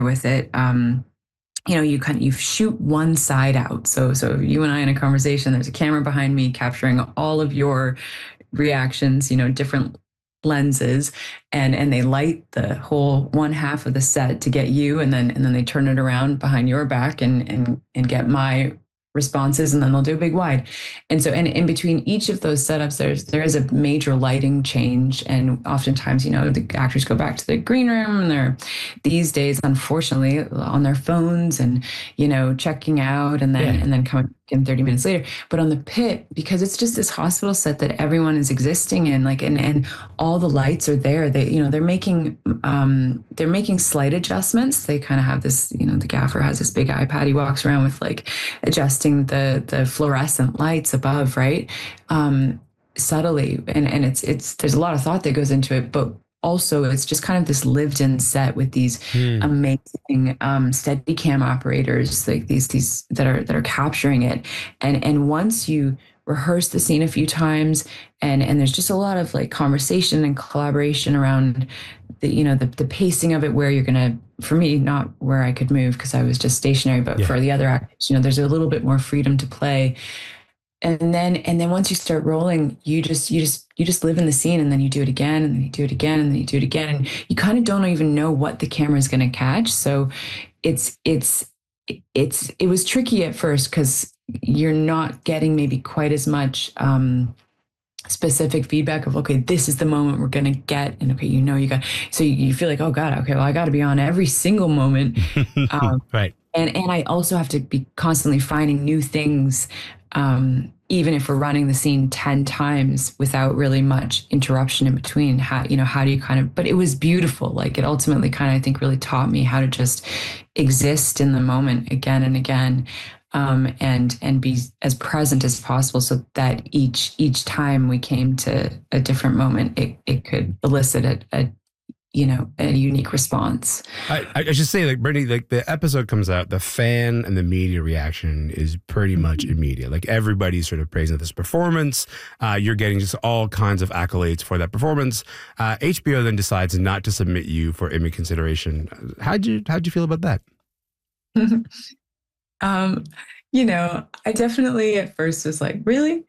with it. You shoot one side out. So you and I in a conversation, there's a camera behind me capturing all of your reactions, different lenses, and they light the whole one half of the set to get you, and then they turn it around behind your back and get my responses, and then they'll do a big wide. And so, and in between each of those setups, there is a major lighting change. And oftentimes, the actors go back to the green room, and they're these days, unfortunately, on their phones and, checking out, and then coming in 30 minutes later. But on the pit, because it's just this hospital set that everyone is existing in, and all the lights are there, they're making slight adjustments. They kind of have this, the gaffer has this big iPad he walks around with, like adjusting the fluorescent lights above, right? Subtly. And it's there's a lot of thought that goes into it, but also it's just kind of this lived in set with these amazing steady cam operators, like these that are capturing it. And once you rehearse the scene a few times, and there's just a lot of like conversation and collaboration around the pacing of it, where you're gonna, for me, not where I could move because I was just stationary, but for the other actors, there's a little bit more freedom to play. And then once you start rolling, you just live in the scene, and then you do it again, and then you do it again, and then you do it again, and you kind of don't even know what the camera is going to catch. So it was tricky at first because you're not getting maybe quite as much specific feedback of, okay, this is the moment we're going to get, and okay, you got, so you feel like, oh God, okay, well, I got to be on every single moment. Right. And I also have to be constantly finding new things, even if we're running the scene 10 times without really much interruption in between. How do you kind of, but it was beautiful. Like, it ultimately kind of, I think, really taught me how to just exist in the moment again and again, and be as present as possible, so that each time we came to a different moment, it could elicit a unique response. I should say, like, Brittany, like, the episode comes out, the fan and the media reaction is pretty much immediate. Like, everybody's sort of praising this performance. You're getting just all kinds of accolades for that performance. HBO then decides not to submit you for Emmy consideration. How'd you feel about that? I definitely at first was like, really?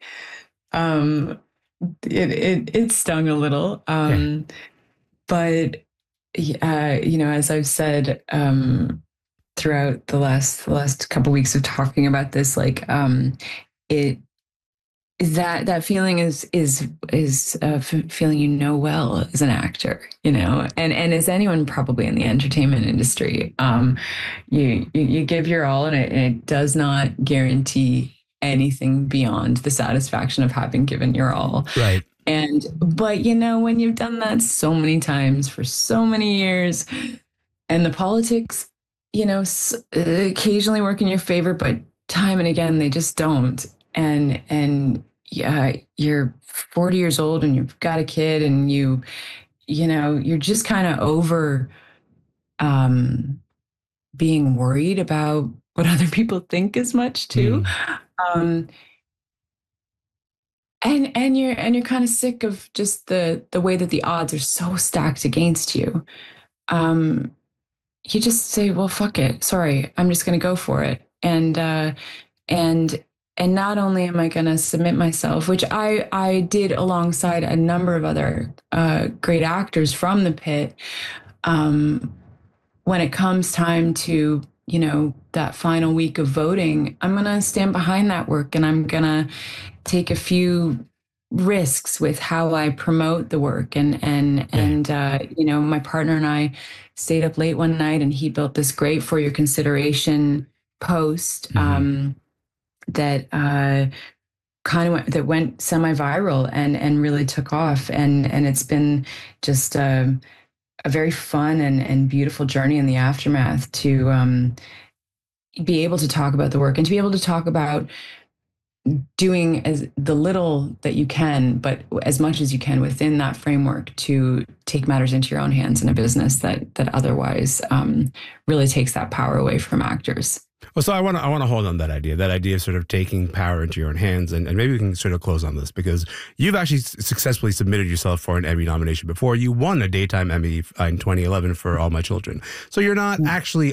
It stung a little. But, as I've said, throughout the last couple of weeks of talking about this, like, that feeling is feeling, well, as an actor, and as anyone probably in the entertainment industry, you give your all, and it does not guarantee anything beyond the satisfaction of having given your all. Right. But when you've done that so many times for so many years, and the politics, occasionally work in your favor, but time and again, they just don't. And you're 40 years old, and you've got a kid, and you're just kind of over being worried about what other people think as much too. And you're kind of sick of just the way that the odds are so stacked against you. You just say, well, fuck it. Sorry, I'm just going to go for it. And not only am I going to submit myself, which I did alongside a number of other great actors from the pit. When it comes time to, that final week of voting, I'm going to stand behind that work, and I'm going to take a few risks with how I promote the work. And my partner and I stayed up late one night, and he built this great For Your Consideration post that went semi-viral and really took off. And it's been just a very fun and beautiful journey in the aftermath to be able to talk about the work, and to be able to talk about doing as the little that you can, but as much as you can within that framework, to take matters into your own hands in a business that otherwise really takes that power away from actors. Well, so I want to hold on that idea of sort of taking power into your own hands, and maybe we can sort of close on this because you've actually successfully submitted yourself for an Emmy nomination before. You won a daytime Emmy in 2011 for All My Children, so you're not actually